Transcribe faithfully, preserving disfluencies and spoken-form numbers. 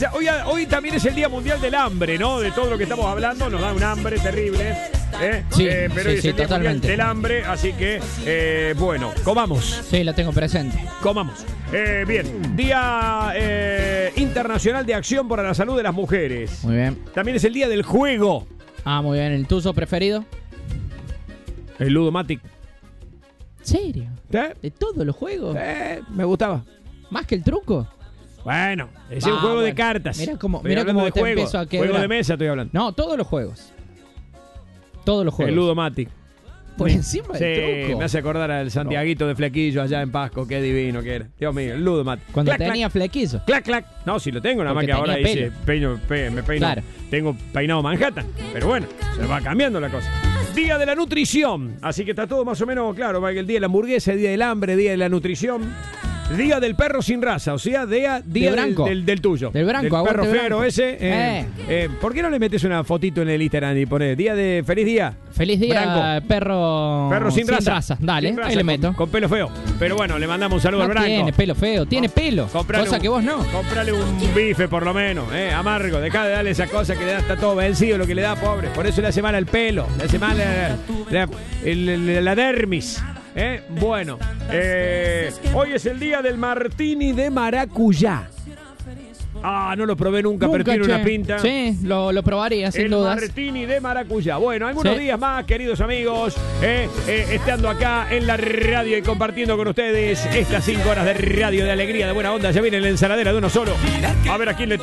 esa, hoy, hoy también es el Día Mundial del Hambre, ¿no? De todo lo que estamos hablando, nos da un hambre terrible. ¿eh? Sí, eh, pero sí, hoy es sí, el Día Mundial totalmente. del Hambre, así que, eh, bueno, comamos. Sí, lo tengo presente. Comamos. Eh, bien, Día eh, Internacional de Acción por la Salud de las Mujeres. Muy bien. También es el Día del Juego. Ah, muy bien. ¿El tuyo preferido? El Ludomatic. ¿Serio? ¿Eh? ¿De todos los juegos? Eh, me gustaba. ¿Más que el truco? Bueno, es Ah, un juego de bueno. cartas. Mira cómo, Estoy mira hablando cómo de te juego. empiezo a quebrar. Juego de mesa estoy hablando. No, todos los juegos. Todos los juegos. El Ludomatic. Por encima Sí, del truco. me hace acordar al Santiaguito de Flequillo allá en Pasco. Qué divino que era. Dios mío, el Ludomatic. Cuando Clac, tenía flequillo. Clac, clac. No, si lo tengo, nada más Porque que ahora tenía hice peino, pe- me peino. Claro. Tengo peinado Manhattan. Pero bueno, se va cambiando la cosa. Día de la nutrición. Así que está todo más o menos claro. Va que el día de la hamburguesa, el día del hambre, día de la nutrición. Día del perro sin raza, o sea, día, día De del, Branco. del, del tuyo. Del Branco, Del aguante perro fero Branco. ese. Eh, Eh. eh, ¿Por qué no le metes una fotito en el Instagram y pones día de feliz día? Feliz día, Branco. perro, Perro sin, raza. Dale, Sin raza, ahí le con- meto. Con, pelo feo. Pero bueno, le mandamos un saludo No al Branco. tiene pelo feo, tiene Com- pelo. comprale Cosa un- que vos no. Comprale un bife por lo menos, eh, amargo. Dejá de darle esa cosa que le da, está todo vencido lo que le da, pobre. Por eso le hace mal al pelo, le hace mal la, la- el- el- la dermis. Eh, bueno, eh, hoy es el día del martini de maracuyá. Ah, no lo probé nunca, pero Nunca, tiene che. una pinta. Sí, lo, lo probaría, sin El dudas. martini de maracuyá. Bueno, algunos Sí. días más, queridos amigos, eh, eh, estando acá en la radio y compartiendo con ustedes estas cinco horas de radio de alegría, de buena onda. Ya viene la ensaladera de uno solo. A ver a quién le toca.